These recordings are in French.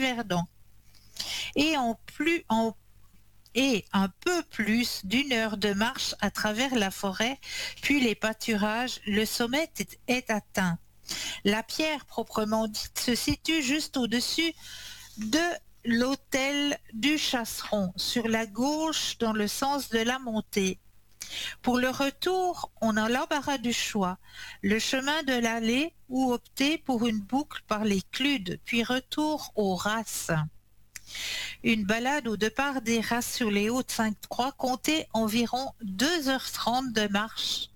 Gévaudan. Et et un peu plus d'une heure de marche à travers la forêt, puis les pâturages, le sommet est atteint. La pierre proprement dite se situe juste au-dessus de l'hôtel du Chasseron, sur la gauche dans le sens de la montée. Pour le retour, on a l'embarras du choix, le chemin de l'allée ou opter pour une boucle par les Cludes, puis retour aux Races. Une balade au départ des Races sur les Hautes 5-3 comptait environ 2h30 de marche.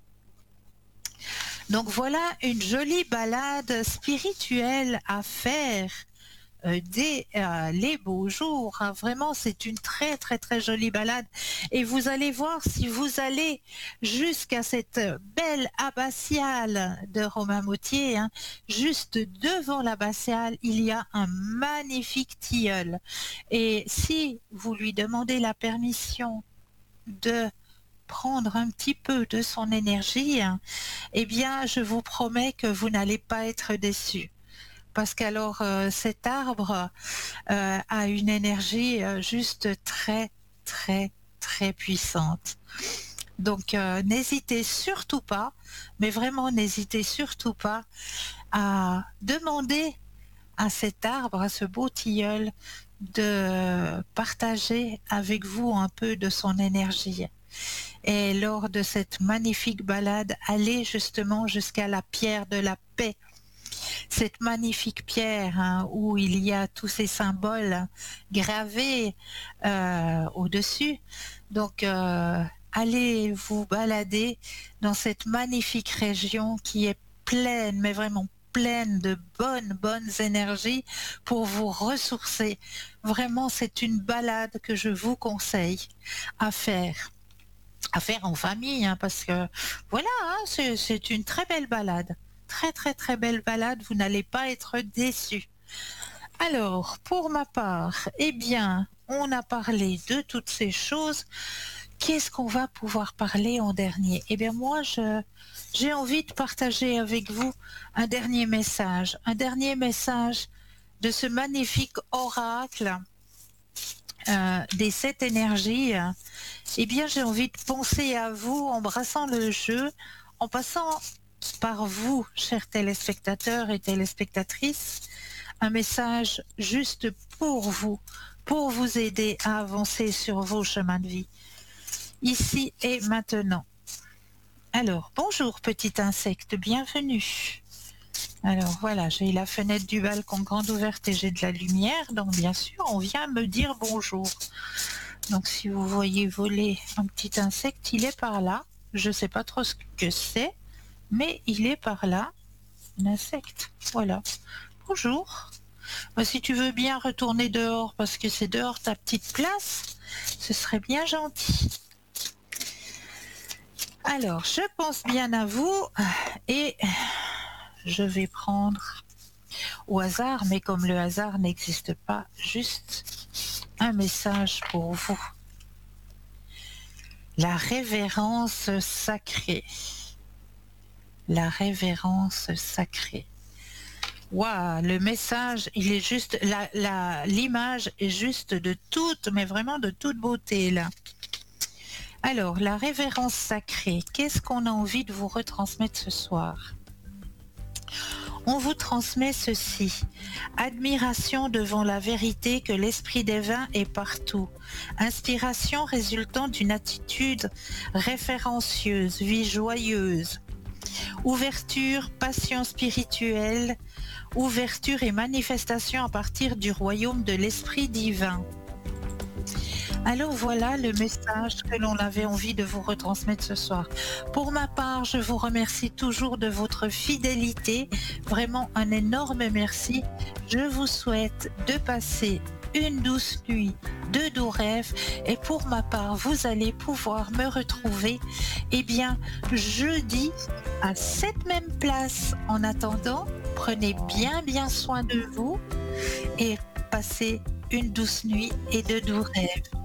Donc voilà une jolie balade spirituelle à faire dès les beaux jours. Hein. Vraiment, c'est une très très très jolie balade. Et vous allez voir, si vous allez jusqu'à cette belle abbatiale de Romainmôtier, hein, juste devant l'abbatiale, il y a un magnifique tilleul. Et si vous lui demandez la permission de prendre un petit peu de son énergie, hein, eh bien, je vous promets que vous n'allez pas être déçus. Parce qu'alors cet arbre a une énergie juste très très très puissante. Donc n'hésitez surtout pas, mais vraiment n'hésitez surtout pas à demander à cet arbre, à ce beau tilleul, de partager avec vous un peu de son énergie. Et lors de cette magnifique balade, allez justement jusqu'à la pierre de la paix. Cette magnifique pierre, hein, où il y a tous ces symboles gravés au-dessus. Donc, allez vous balader dans cette magnifique région qui est pleine, mais vraiment pleine de bonnes énergies pour vous ressourcer. Vraiment, c'est une balade que je vous conseille à faire en famille, hein, parce que voilà, hein, c'est une très belle balade. Très très très belle balade, vous n'allez pas être déçus. Alors, pour ma part, eh bien, on a parlé de toutes ces choses. Qu'est-ce qu'on va pouvoir parler en dernier? Eh bien, moi, j'ai envie de partager avec vous un dernier message de ce magnifique oracle des 7 énergies. Eh bien, j'ai envie de penser à vous, embrassant le jeu, en passant par vous, chers téléspectateurs et téléspectatrices, un message juste pour vous aider à avancer sur vos chemins de vie, ici et maintenant. Alors, bonjour petit insecte, bienvenue. Alors voilà, j'ai la fenêtre du balcon grande ouverte et j'ai de la lumière, donc bien sûr, on vient me dire bonjour. Donc si vous voyez voler un petit insecte, il est par là. Je ne sais pas trop ce que c'est, mais il est par là, un insecte, voilà. Bonjour. Bah, si tu veux bien retourner dehors, parce que c'est dehors ta petite place, ce serait bien gentil. Alors, je pense bien à vous, et je vais prendre au hasard, mais comme le hasard n'existe pas, juste un message pour vous. La révérence sacrée. La révérence sacrée. Waouh, le message, il est juste, l'image est juste de toute, mais vraiment de toute beauté là. Alors, la révérence sacrée, qu'est-ce qu'on a envie de vous retransmettre ce soir? On vous transmet ceci: admiration devant la vérité que l'esprit divin est partout, inspiration résultant d'une attitude référencieuse, vie joyeuse, ouverture, passion spirituelle, ouverture et manifestation à partir du royaume de l'esprit divin. Alors voilà le message que l'on avait envie de vous retransmettre ce soir. Pour ma part, je vous remercie toujours de votre fidélité. Vraiment un énorme merci. Je vous souhaite de passer une douce nuit, de doux rêves. Et pour ma part, vous allez pouvoir me retrouver, eh bien, jeudi à cette même place. En attendant, prenez bien soin de vous et passez une douce nuit et de doux rêves.